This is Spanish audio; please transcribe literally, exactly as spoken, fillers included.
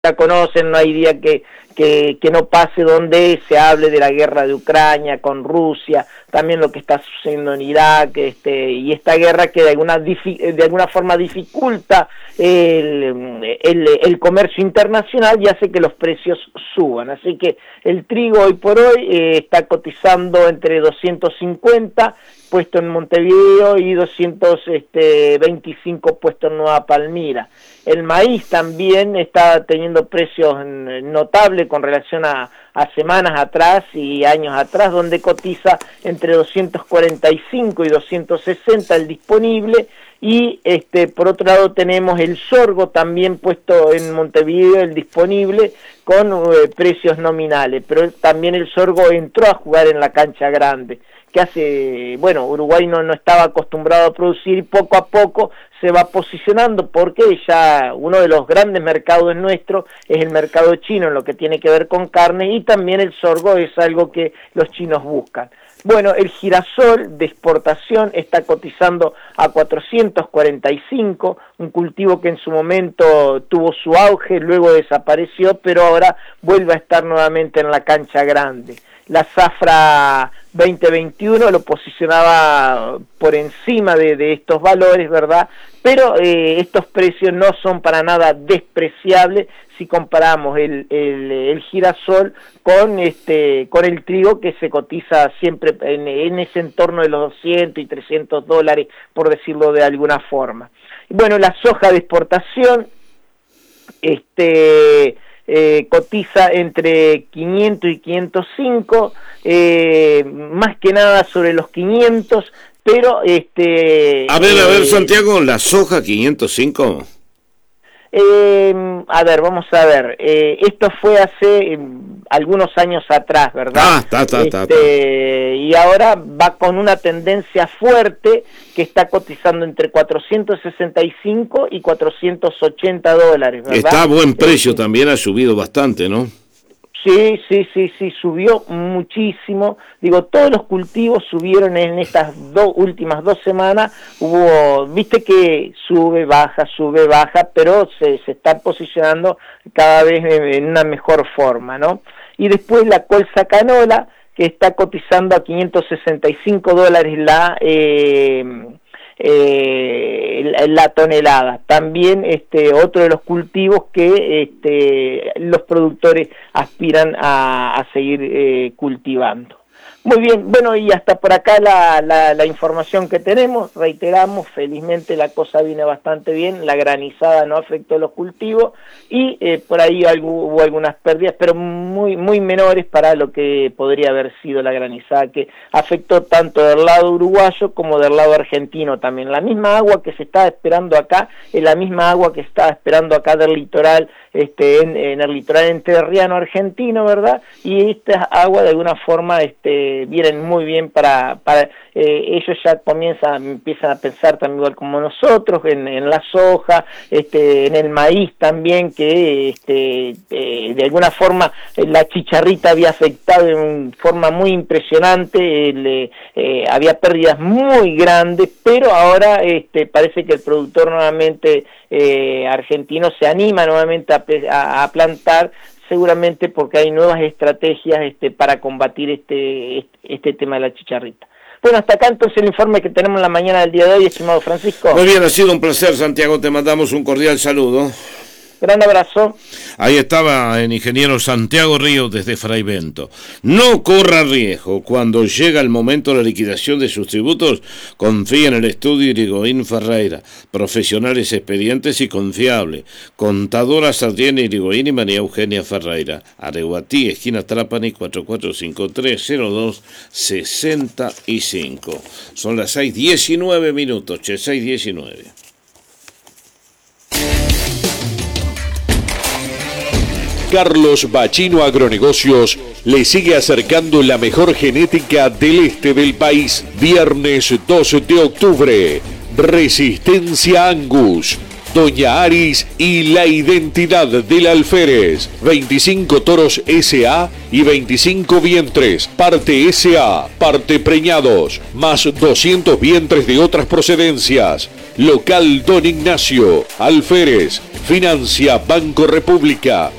ya conocen, no hay día que, que, que no pase donde se hable de la guerra de Ucrania con Rusia, también lo que está sucediendo en Irak, este, y esta guerra que de alguna, de alguna forma dificulta el, el, el comercio internacional y hace que los precios suban. Así que el trigo hoy por hoy eh, está cotizando entre doscientos cincuenta puesto en Montevideo y doscientos veinticinco puesto en Nueva Palmira. El maíz también está teniendo precios notables con relación a, a semanas atrás y años atrás, donde cotiza entre doscientos cuarenta y cinco y doscientos sesenta el disponible. Y este por otro lado tenemos el sorgo también puesto en Montevideo, el disponible, con eh, precios nominales, pero también el sorgo entró a jugar en la cancha grande, que hace, bueno, Uruguay no, no estaba acostumbrado a producir y poco a poco se va posicionando, porque ya uno de los grandes mercados nuestros es el mercado chino en lo que tiene que ver con carne, y también el sorgo es algo que los chinos buscan. Bueno, el girasol de exportación está cotizando a cuatrocientos cuarenta y cinco, un cultivo que en su momento tuvo su auge, luego desapareció, pero ahora vuelve a estar nuevamente en la cancha grande. La zafra veinte veintiuno lo posicionaba por encima de, de estos valores, ¿verdad? Pero eh, estos precios no son para nada despreciables si comparamos el, el, el girasol con este con el trigo, que se cotiza siempre en, en ese entorno de los doscientos y trescientos dólares, por decirlo de alguna forma. Bueno, la soja de exportación este Eh, cotiza entre quinientos y quinientos cinco, eh, más que nada sobre los quinientos, pero este... A ver, eh, a ver, Santiago, la soja quinientos cinco. Eh, a ver, vamos a ver, eh, esto fue hace eh, algunos años atrás, ¿verdad? Ah, está, está, está, este, y ahora va con una tendencia fuerte que está cotizando entre cuatrocientos sesenta y cinco y cuatrocientos ochenta dólares, ¿verdad? Está a buen precio, también ha subido bastante, ¿no? Sí, sí, sí, sí, subió muchísimo. Digo, todos los cultivos subieron en estas dos últimas dos semanas. Hubo, viste que sube, baja, sube, baja, pero se, se está posicionando cada vez en una mejor forma, ¿no? Y después la colza canola, que está cotizando a quinientos sesenta y cinco dólares la... Eh, Eh, la tonelada. También este otro de los cultivos que este los productores aspiran a, a seguir eh, cultivando. Muy bien, bueno, y hasta por acá la, la, la información que tenemos. Reiteramos, felizmente la cosa viene bastante bien, la granizada no afectó los cultivos y eh, por ahí algo, hubo algunas pérdidas, pero muy muy menores para lo que podría haber sido la granizada, que afectó tanto del lado uruguayo como del lado argentino también. La misma agua que se estaba esperando acá es la misma agua que estaba esperando acá del litoral, este en, en el litoral entrerriano argentino, ¿verdad? Y esta agua de alguna forma este vienen muy bien para, para eh, ellos ya comienzan, empiezan a pensar también igual como nosotros, en, en la soja, este, en el maíz también, que este, eh, de alguna forma la chicharrita había afectado en forma muy impresionante, el, eh, había pérdidas muy grandes, pero ahora este, parece que el productor nuevamente eh, argentino se anima nuevamente a, a, a plantar, seguramente porque hay nuevas estrategias este, para combatir este, este, este tema de la chicharrita. Bueno, hasta acá entonces el informe que tenemos en la mañana del día de hoy, estimado Francisco. Muy bien, ha sido un placer, Santiago, te mandamos un cordial saludo. Gran abrazo. Ahí estaba el ingeniero Santiago Ríos desde Fray Bento. No corra riesgo. Cuando llega el momento de la liquidación de sus tributos, confía en el estudio Irigoyen Ferreira. Profesionales expedientes y confiables. Contadora Sardiena Irigoyen y María Eugenia Ferreira. Areguatí, esquina Trapani, cuatro cuatro cinco tres cero dos seis cinco. Son las seis diecinueve minutos, che, seis diecinueve. Carlos Bachino Agronegocios le sigue acercando la mejor genética del este del país. Viernes dos de octubre, Resistencia Angus. Doña Aris y la identidad del alférez. veinticinco toros S A y veinticinco vientres. Parte S A, parte preñados, más doscientos vientres de otras procedencias. Local Don Ignacio. Alférez. Financia Banco República.